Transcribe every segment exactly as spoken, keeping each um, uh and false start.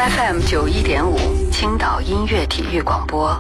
F M 九一点五，青岛音乐体育广播。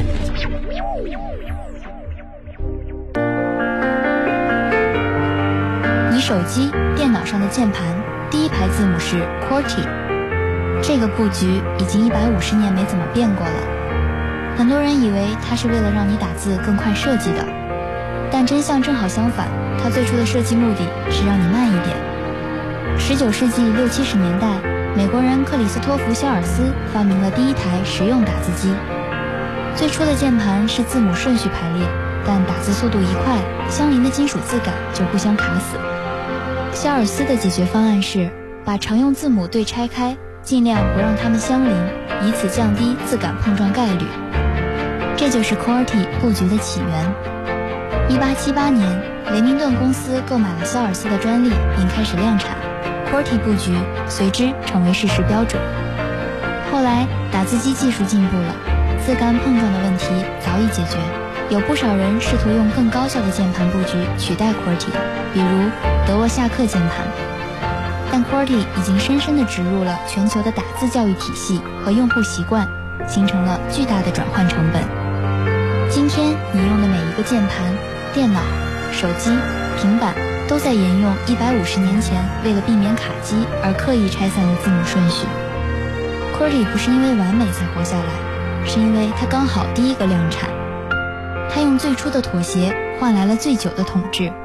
你手机、电脑上的键盘第一排字母是 QWERTY， 这个布局已经一百五十年没怎么变过了。很多人以为它是为了让你打字更快设计的，但真相正好相反，它最初的设计目的是让你慢一点。十九世纪六七十年代，美国人克里斯托弗·肖尔斯发明了第一台实用打字机。最初的键盘是字母顺序排列，但打字速度一快，相邻的金属字杆就互相卡死。肖尔斯的解决方案是把常用字母对拆开，尽量不让它们相邻，以此降低字杆碰撞概率。这就是 QWERTY 布局的起源。一八七八年，雷明顿公司购买了肖尔斯的专利，并开始量产。QWERTY 布局随之成为事实标准。后来打字机技术进步了，字杆碰撞的问题早已解决，有不少人试图用更高效的键盘布局取代 QWERTY， 比如德沃夏克键盘。但 QWERTY 已经深深地植入了全球的打字教育体系和用户习惯，形成了巨大的转换成本。今天你用的每一个键盘、电脑、手机、平板都在沿用一百五十年前为了避免卡机而刻意拆散的字母顺序。QWERTY 不是因为完美才活下来，是因为它刚好第一个量产。它用最初的妥协换来了最久的统治。